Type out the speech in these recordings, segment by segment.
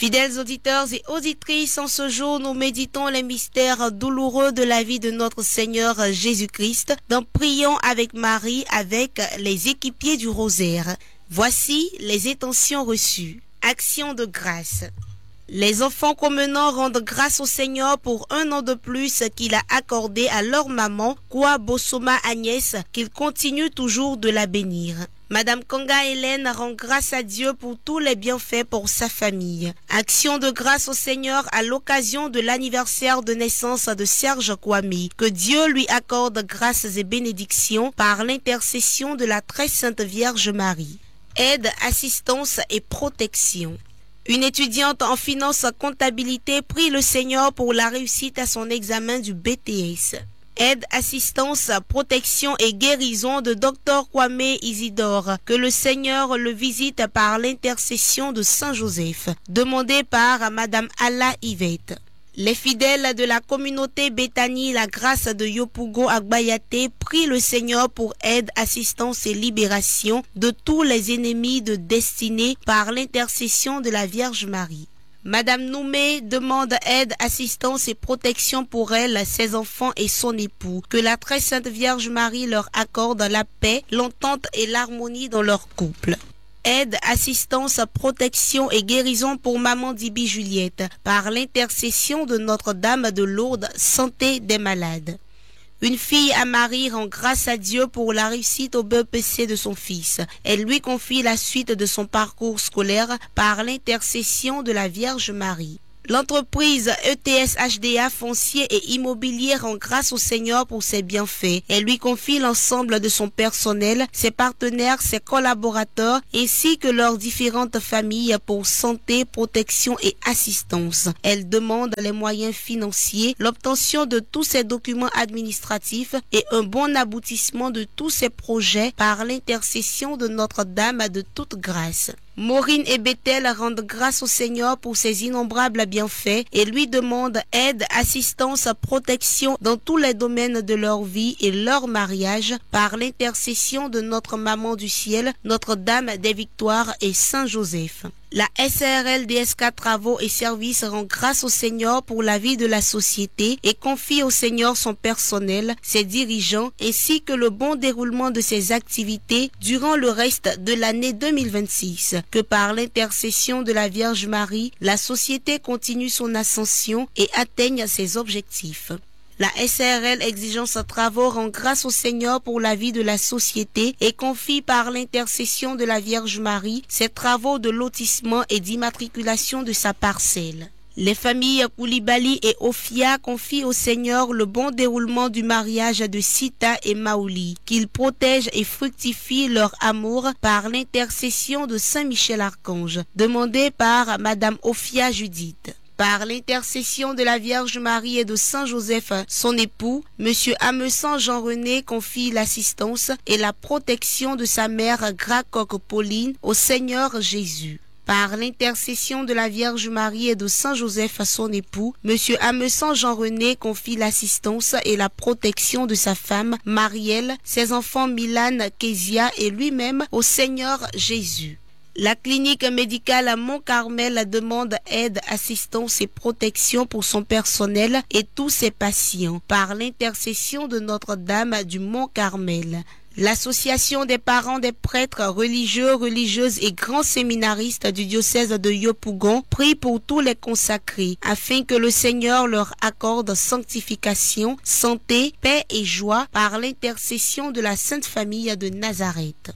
Fidèles auditeurs et auditrices, en ce jour, nous méditons les mystères douloureux de la vie de notre Seigneur Jésus-Christ. Donc, prions avec Marie, avec les équipiers du rosaire. Voici les intentions reçues. Action de grâce. Les enfants promenants rendent grâce au Seigneur pour un an de plus qu'il a accordé à leur maman, Kwa Bosoma Agnès, qu'il continue toujours de la bénir. Madame Kanga Hélène rend grâce à Dieu pour tous les bienfaits pour sa famille. Action de grâce au Seigneur à l'occasion de l'anniversaire de naissance de Serge Kwame. Que Dieu lui accorde grâces et bénédictions par l'intercession de la très sainte Vierge Marie. Aide, assistance et protection. Une étudiante en finance comptabilité prie le Seigneur pour la réussite à son examen du BTS. Aide, assistance, protection et guérison de Dr Kwame Isidore. Que le Seigneur le visite par l'intercession de Saint Joseph. Demandé par Madame Alla Yvette. Les fidèles de la communauté Béthanie, la grâce de Yopougon Agbayate, prient le Seigneur pour aide, assistance et libération de tous les ennemis de destinée par l'intercession de la Vierge Marie. Madame Noumé demande aide, assistance et protection pour elle, ses enfants et son époux. Que la très sainte Vierge Marie leur accorde la paix, l'entente et l'harmonie dans leur couple. Aide, assistance, protection et guérison pour Maman Dibi Juliette, par l'intercession de Notre-Dame de Lourdes, santé des malades. Une fille à Marie rend grâce à Dieu pour la réussite au BEPC de son fils. Elle lui confie la suite de son parcours scolaire par l'intercession de la Vierge Marie. L'entreprise ETS HDA foncier et immobilier rend grâce au Seigneur pour ses bienfaits. Elle lui confie l'ensemble de son personnel, ses partenaires, ses collaborateurs, ainsi que leurs différentes familles pour santé, protection et assistance. Elle demande les moyens financiers, l'obtention de tous ses documents administratifs et un bon aboutissement de tous ses projets par l'intercession de Notre-Dame de toute grâce. Maureen et Bethel rendent grâce au Seigneur pour ses innombrables bienfaits et lui demandent aide, assistance, protection dans tous les domaines de leur vie et leur mariage par l'intercession de notre Maman du Ciel, Notre-Dame des Victoires et Saint Joseph. La SARL DSK Travaux et Services rend grâce au Seigneur pour la vie de la société et confie au Seigneur son personnel, ses dirigeants, ainsi que le bon déroulement de ses activités durant le reste de l'année 2026. Que par l'intercession de la Vierge Marie, la société continue son ascension et atteigne ses objectifs. La SARL Exigence Travaux rend grâce au Seigneur pour la vie de la société et confie par l'intercession de la Vierge Marie ses travaux de lotissement et d'immatriculation de sa parcelle. Les familles Koulibaly et Ofia confient au Seigneur le bon déroulement du mariage de Sita et Maouli, qu'il protège et fructifie leur amour par l'intercession de Saint Michel Archange, demandé par Madame Ofia Judith. Par l'intercession de la Vierge Marie et de Saint Joseph, son époux, Monsieur Amesan Jean-René confie l'assistance et la protection de sa mère Gracoque Pauline au Seigneur Jésus. Par l'intercession de la Vierge Marie et de Saint Joseph à son époux, Monsieur Amesan Jean-René confie l'assistance et la protection de sa femme Marielle, ses enfants Milan, Kezia et lui-même au Seigneur Jésus. La clinique médicale à Mont-Carmel demande aide, assistance et protection pour son personnel et tous ses patients par l'intercession de Notre-Dame du Mont-Carmel. L'association des parents des prêtres religieux, religieuses et grands séminaristes du diocèse de Yopougon prie pour tous les consacrés afin que le Seigneur leur accorde sanctification, santé, paix et joie par l'intercession de la Sainte Famille de Nazareth.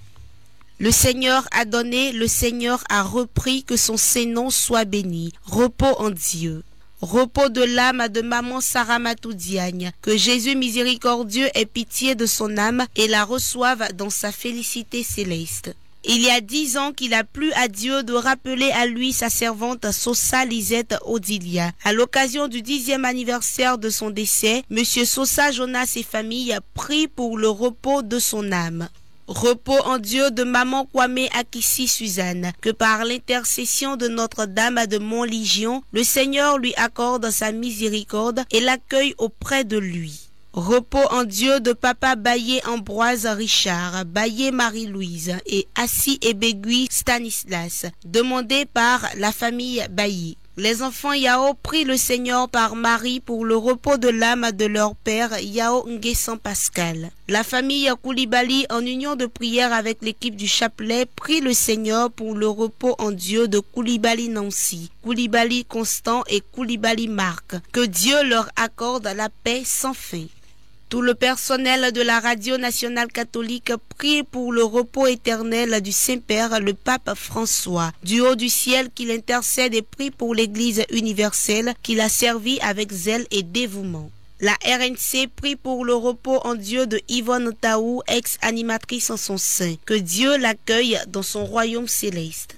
Le Seigneur a donné, le Seigneur a repris, que son Saint-Nom soit béni. Repos en Dieu. Repos de l'âme de Maman Saramatou Diagne. Que Jésus miséricordieux ait pitié de son âme et la reçoive dans sa félicité céleste. Il y a 10 ans qu'il a plu à Dieu de rappeler à lui sa servante Sosa Lisette Odilia. À l'occasion du 10e anniversaire de son décès, Monsieur Sosa Jonas et famille prient pour le repos de son âme. Repos en Dieu de Maman Kwame Akissi Suzanne, que par l'intercession de Notre-Dame de Montlégion, le Seigneur lui accorde sa miséricorde et l'accueille auprès de lui. Repos en Dieu de Papa Baye Ambroise Richard, Baye Marie-Louise et Assis et Bégui Stanislas, demandé par la famille Baye. Les enfants Yao prient le Seigneur par Marie pour le repos de l'âme de leur père Yao Nguessan Pascal. La famille Koulibaly, en union de prière avec l'équipe du chapelet, prie le Seigneur pour le repos en Dieu de Koulibaly Nancy, Koulibaly Constant et Koulibaly Marc. Que Dieu leur accorde la paix sans fin. Tout le personnel de la Radio nationale catholique prie pour le repos éternel du Saint-Père, le pape François. Du haut du ciel, qu'il intercède et prie pour l'Église universelle qu'il a servie avec zèle et dévouement. La RNC prie pour le repos en Dieu de Yvonne Taou, ex-animatrice en son sein. Que Dieu l'accueille dans son royaume céleste.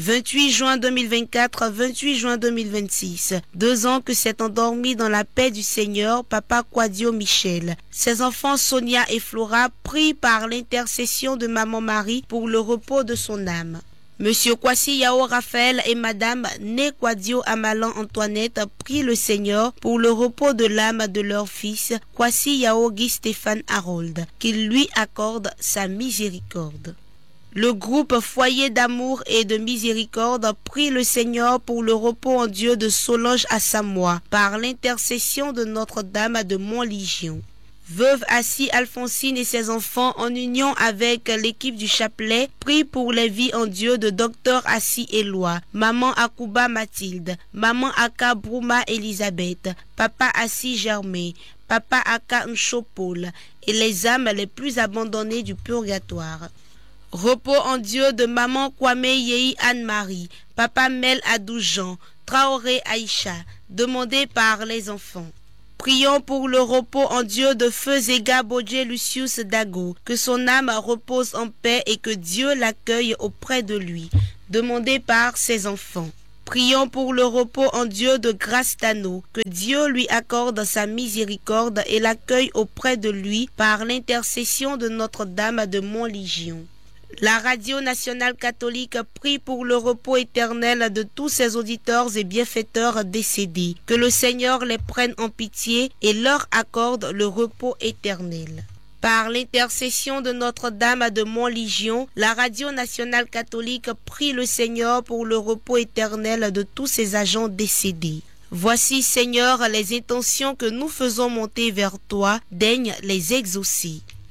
28 juin 2024, 28 juin 2026. 2 ans que s'est endormi dans la paix du Seigneur, Papa Quadio Michel. Ses enfants Sonia et Flora prient par l'intercession de Maman Marie pour le repos de son âme. Monsieur Kwasi Yao Raphaël et Madame Né Quadio Amalan Antoinette prient le Seigneur pour le repos de l'âme de leur fils Kwasi Yao Guy Stéphane Harold, qu'il lui accorde sa miséricorde. Le groupe Foyer d'amour et de miséricorde prie le Seigneur pour le repos en Dieu de Solange à Samoa, par l'intercession de Notre-Dame de Montlégion. Veuve Assis Alphonsine et ses enfants, en union avec l'équipe du chapelet, prient pour les vies en Dieu de Docteur Assis Éloi, Maman Akuba Mathilde, Maman Aka Brouma Elisabeth, Papa Assis Germain, Papa Aka Nchopol et les âmes les plus abandonnées du purgatoire. Repos en Dieu de Maman Kwame Yei Anne-Marie, Papa Mel Adoujan, Traoré Aïcha, demandé par les enfants. Prions pour le repos en Dieu de Feu Zega Bodje Lucius Dago, que son âme repose en paix et que Dieu l'accueille auprès de lui, demandé par ses enfants. Prions pour le repos en Dieu de Grâce Tano, que Dieu lui accorde sa miséricorde et l'accueille auprès de lui par l'intercession de Notre-Dame de Montlégion. La Radio nationale catholique prie pour le repos éternel de tous ses auditeurs et bienfaiteurs décédés. Que le Seigneur les prenne en pitié et leur accorde le repos éternel. Par l'intercession de Notre-Dame de Montlégion, la Radio nationale catholique prie le Seigneur pour le repos éternel de tous ses agents décédés. Voici, Seigneur, les intentions que nous faisons monter vers toi, daigne les exaucer.